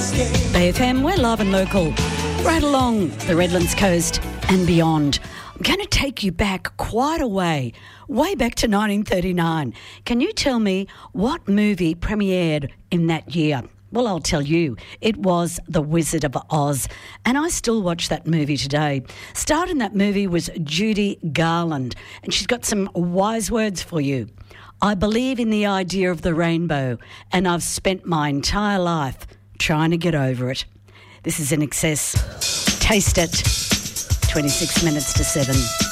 Bay FM, we're live and local, right along the Redlands coast and beyond. I'm going to take you back quite a way back to 1939. Can you tell me what movie premiered in that year? Well, I'll tell you. It was The Wizard of Oz, and I still watch that movie today. Starred in that movie was Judy Garland, and she's got some wise words for you. I believe in the idea of the rainbow, and I've spent my entire life trying to get over it. This is In Excess. Taste it. 26 minutes to 7.